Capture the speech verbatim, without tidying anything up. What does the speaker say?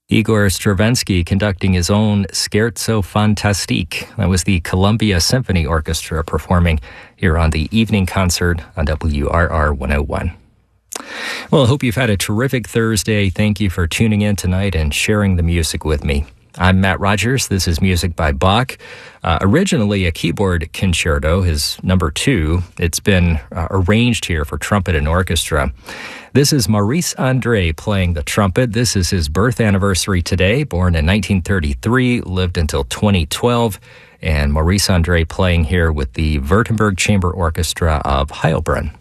Igor Stravinsky conducting his own Scherzo Fantastique. That was the Columbia Symphony Orchestra performing here on the evening concert on W R R one oh one. Well, I hope you've had a terrific Thursday. Thank you for tuning in tonight and sharing the music with me. I'm Matt Rogers. This is music by Bach. Uh, originally a keyboard concerto, his number two. It's been uh, arranged here for trumpet and orchestra. This is Maurice Andre playing the trumpet. This is his birth anniversary today, born in nineteen thirty-three, lived until twenty twelve, and Maurice Andre playing here with the Württemberg Chamber Orchestra of Heilbronn.